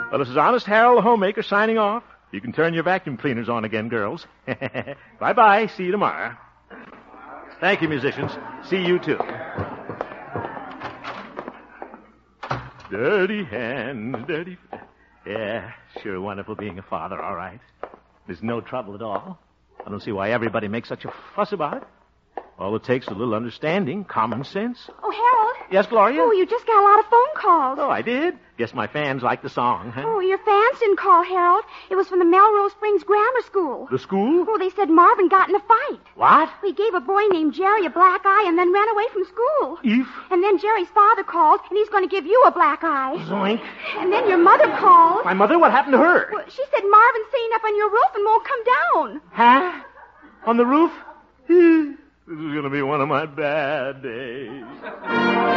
Well, this is Honest Harold the Homemaker signing off. You can turn your vacuum cleaners on again, girls. Bye-bye. See you tomorrow. Thank you, musicians. See you, too. Dirty hands, dirty... Yeah, sure wonderful being a father, all right. There's no trouble at all. I don't see why everybody makes such a fuss about it. All it takes is a little understanding, common sense. Oh, Harold. Yes, Gloria? Oh, you just got a lot of phone calls. Oh, I did? Guess my fans like the song, huh? Oh, your fans didn't call, Harold. It was from the Melrose Springs Grammar School. The school? Oh, they said Marvin got in a fight. What? He gave a boy named Jerry a black eye and then ran away from school. Eve? And then Jerry's father called, and he's going to give you a black eye. Zoink. And then your mother called. My mother? What happened to her? Well, she said Marvin's sitting up on your roof and won't come down. Huh? On the roof? This is going to be one of my bad days.